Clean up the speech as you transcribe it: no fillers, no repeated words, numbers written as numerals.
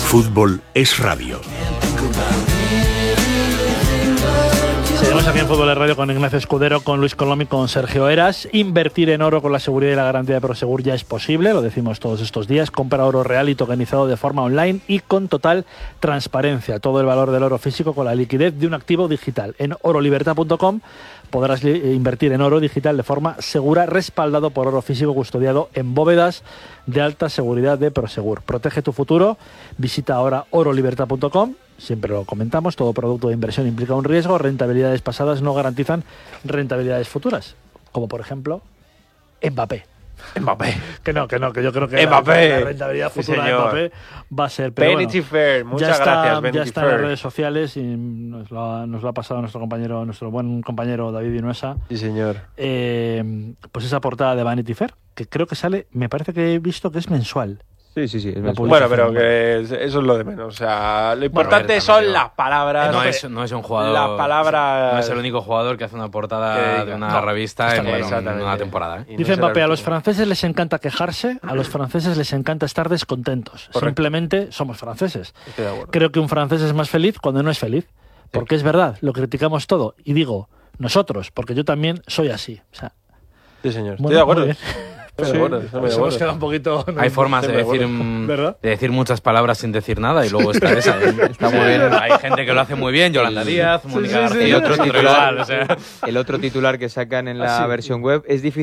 Fútbol es radio. Seguimos aquí en Fútbol es Radio con Ignacio Escudero, con Luis Colom y con Sergio Eras. Invertir en oro con la seguridad y la garantía de Prosegur ya es posible, lo decimos todos estos días. Compra oro real y tokenizado de forma online y con total transparencia. Todo el valor del oro físico con la liquidez de un activo digital. En orolibertad.com podrás invertir en oro digital de forma segura, respaldado por oro físico custodiado en bóvedas de alta seguridad de Prosegur. Protege tu futuro. Visita ahora orolibertad.com. Siempre lo comentamos, todo producto de inversión implica un riesgo, rentabilidades pasadas no garantizan rentabilidades futuras, como por ejemplo Mbappé. Que yo creo que la rentabilidad futura de Mbappé va a ser... Pero Vanity Fair, muchas gracias, Vanity ya está Fair. en las redes sociales y nos lo ha pasado nuestro buen compañero David Vinuesa. Sí, señor. Pues esa portada de Vanity Fair, que creo que sale, me parece que he visto que es mensual. Sí. Bueno, pero que eso es lo de menos. O sea, lo importante son las palabras. No es un jugador. Las palabras. No es el único jugador que hace una portada de una revista en una temporada. Dice Mbappé, a los franceses les encanta quejarse, a los franceses les encanta estar descontentos. Correcto. Simplemente somos franceses. Estoy de acuerdo. Creo que un francés es más feliz cuando no es feliz. Porque es verdad, lo criticamos todo. Y digo, nosotros, porque yo también soy así. O sea, Sí, señor. Estoy bueno, de acuerdo. muy bien. Estoy de acuerdo, estoy de acuerdo. queda un poquito... Hay formas de decir muchas palabras sin decir nada y luego está esa. Está muy bien. Hay gente que lo hace muy bien, Yolanda Díaz, Mónica García. El otro titular, igual, o sea. el otro titular que sacan en la versión web es difícil